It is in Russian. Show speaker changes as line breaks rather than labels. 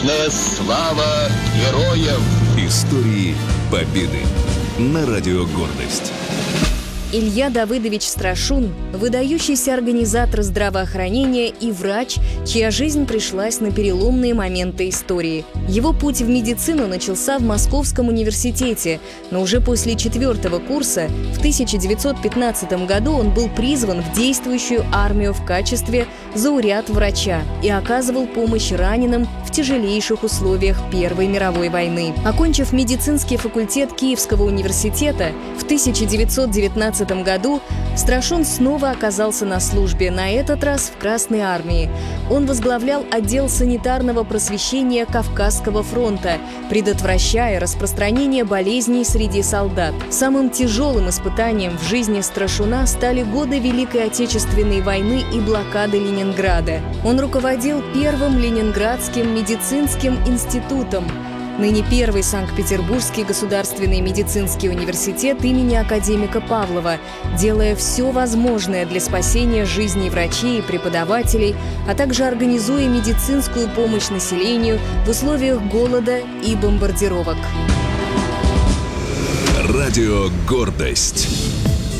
Слава героям!
Истории Победы. На радио «Гордость».
Илья Давыдович Страшун – выдающийся организатор здравоохранения и врач, чья жизнь пришлась на переломные моменты истории. Его путь в медицину начался в Московском университете, но уже после 4-го курса в 1915 году он был призван в действующую армию в качестве зауряд-врача и оказывал помощь раненым в тяжелейших условиях Первой мировой войны. Окончив медицинский факультет Киевского университета, в 1919 году Страшун снова оказался на службе, на этот раз в Красной армии. Он возглавлял отдел санитарного просвещения Кавказского фронта, предотвращая распространение болезней среди солдат. Самым тяжелым испытанием в жизни Страшуна стали годы Великой Отечественной войны и блокады Ленинграда. Он руководил Первым Ленинградским медицинским институтом, ныне Первый Санкт-Петербургский государственный медицинский университет имени академика Павлова, делая все возможное для спасения жизней врачей и преподавателей, а также организуя медицинскую помощь населению в условиях голода и бомбардировок.
Радио «Гордость».